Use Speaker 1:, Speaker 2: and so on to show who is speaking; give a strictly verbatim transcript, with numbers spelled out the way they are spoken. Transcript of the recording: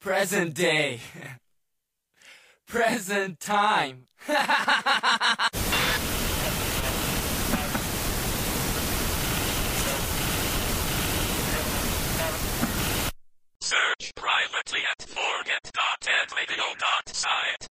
Speaker 1: Present day. Present time.
Speaker 2: Search privately at forget dot ed radio dot site.